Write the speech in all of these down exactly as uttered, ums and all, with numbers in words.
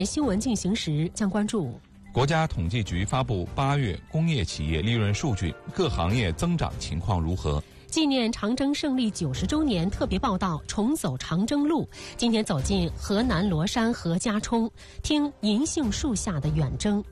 新闻进行时将关注。 国家统计局发布八月工业企业利润数据，各行业增长情况如何？ 纪念长征胜利九十周年特别报道《重走长征路》，今天走进河南罗山何家冲，听银杏树下的远征。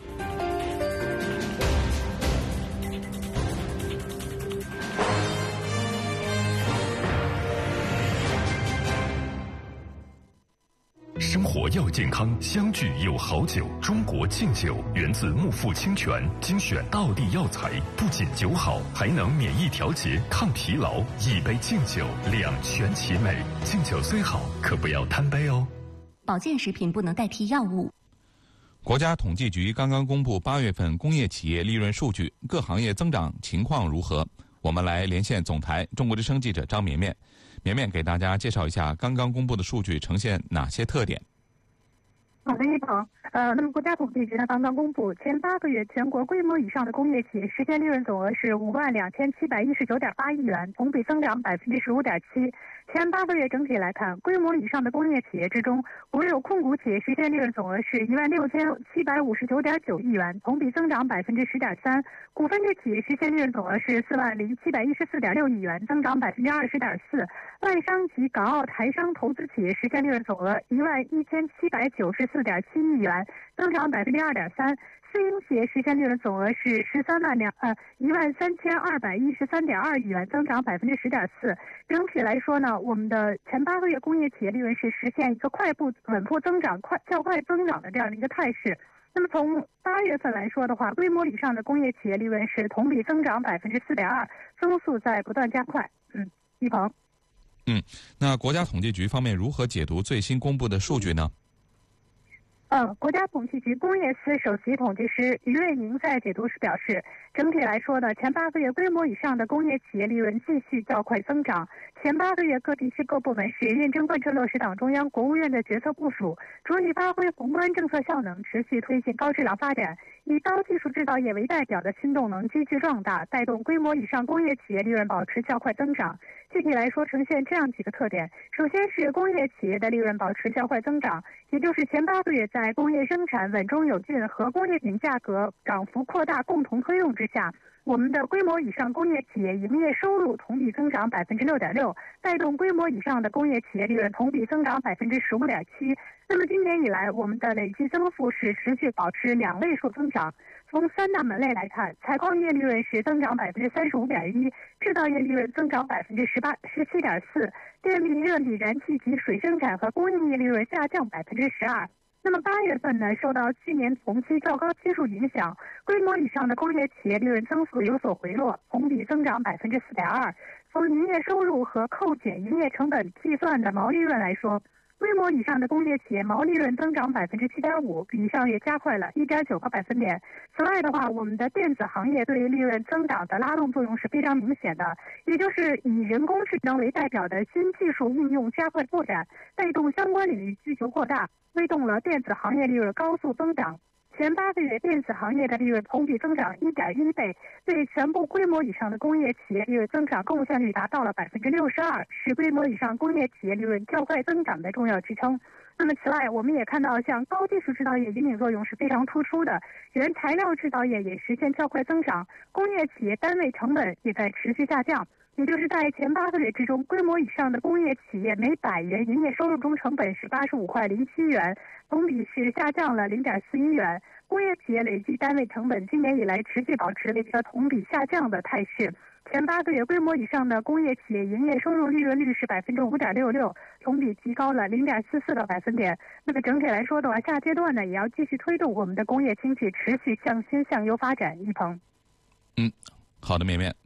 生活要健康，相聚有好酒。中国敬酒源自木富清泉，精选道地药材，不仅酒好，还能免疫调节、抗疲劳。一杯敬酒，两全其美。敬酒虽好，可不要贪杯哦。 保健食品不能代替药物。 国家统计局刚刚公布八月份工业企业利润数据，各行业增长情况如何？我们来连线总台中国之声记者张绵绵。绵绵给大家介绍一下刚刚公布的数据呈现哪些特点。 好的，一鹏。呃，那么国家统计局呢刚刚公布，前八个月全国规模以上的工业企业实现利润总额是五万两千七百一十九点八亿元，同比增长百分之十五点七。前八个月整体来看，规模以上的工业企业之中，国有控股企业实现利润总额是一万六千七百五十九点九亿元，同比增长百分之十点三。股份制企业实现利润总额是四万零七百一十四点六亿元，增长百分之二十点四。外商及港澳台商投资企业实现利润总额一万一千七百九十四点七亿元，增长百分之二点三。私营企业实现利润总额是十三万两呃一万三千二百一十三点二亿元，增长百分之十点四。整体来说呢，我们的前八个月工业企业利润是实现一个快步稳步增长、快较快增长的这样的一个态势。那么从八月份来说的话，规模以上的工业企业利润是同比增长百分之四点二，增速在不断加快。嗯，一鹏。 嗯，那国家统计局方面如何解读最新公布的数据呢？ 呃，国家统计局工业司首席统计师于瑞宁在解读时表示，整体来说呢，前八个月规模以上的工业企业利润继续较快增长。前八个月各地区各部门是认真贯彻落实党中央、国务院的决策部署，着力发挥宏观政策效能，持续推进高质量发展，以高技术制造业为代表的新动能积聚壮大，带动规模以上工业企业利润保持较快增长。具体来说，呈现这样几个特点：首先是工业企业的利润保持较快增长，也就是前八个月在工业生产稳中有进和工业品价格涨幅扩大共同推动之下，我们的规模以上工业企业营业收入同比增长百分之六点六，带动规模以上的工业企业利润同比增长百分之十五点七。那么今年以来，我们的累计增幅是持续保持两位数增长。从三大门类来看，采矿业利润是增长百分之三十五点一，制造业利润增长百分之十八十七点四，电力、热力、燃气及水生产和工业业利润下降百分之十二。那么八月份呢，受到去年同期较高基数影响，规模以上的工业企业利润增速有所回落，同比增长百分之四点二。从营业收入和扣减营业成本计算的毛利润来说，规模以上的工业企业毛利润增长百分之七点五，比上月加快了一点九个百分点。此外的话，我们的电子行业对利润增长的拉动作用是非常明显的，也就是以人工智能为代表的新技术应用加快拓展，带动相关领域需求扩大，推动了电子行业利润高速增长。前八个月电子行业的利润同比增长一点一倍，对全部规模以上的工业企业利润增长贡献率达到了百分之六十二，是规模以上工业企业利润较快增长的重要支撑。那么此外，我们也看到像高技术制造业引领作用是非常突出的，原材料制造业也实现较快增长，工业企业单位成本也在持续下降。也就是在前八个月之中，规模以上的工业企业每百元营业收入中成本是八十五块零七元，同比是下降了零点四一元。工业企业累计单位成本今年以来持续保持了一个同比下降的态势。前八个月规模以上的工业企业营业收入利润率是百分之五点六六，同比提高了零点四四个百分点。那么整体来说的话，下阶段呢也要继续推动我们的工业经济持续向新向优发展。一鹏， 嗯，好的，绵绵。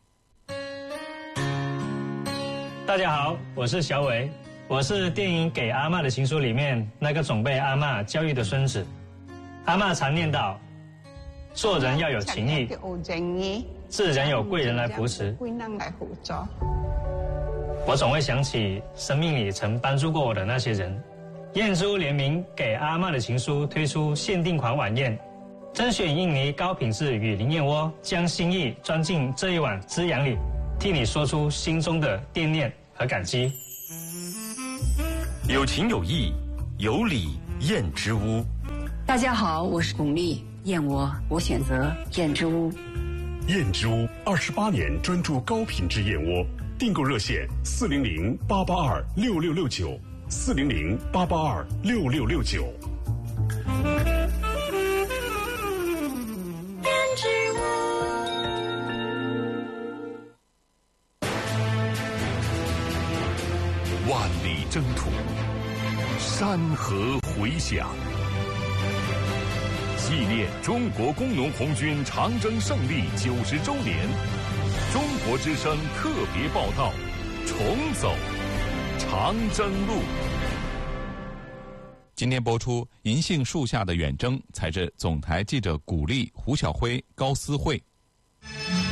大家好，我是小伟，我是电影《给阿嬷的情书》里面那个总被阿嬷教育的孙子。阿嬷常念叨，做人要有情义，自然有贵人来扶持。我总会想起生命里曾帮助过我的那些人。燕珠联名《给阿嬷的情书》推出限定款晚宴，甄选印尼高品质与灵燕窝，将心意装进这一碗滋养里，替你说出心中的惦念和感激。 有情有义，有礼燕之屋。 大家好，我是巩俐，燕窝我选择燕之屋。 燕之屋二十八年专注高品质燕窝，订购热线四零零八八二六六六九，四零零八八二六六六九。 燕之屋。 万里征途，山河回响。纪念中国工农红军长征胜利九十周年，中国之声特别报道：重走长征路。 今天播出《银杏树下的远征》，采自总台记者古丽、胡晓辉、高思慧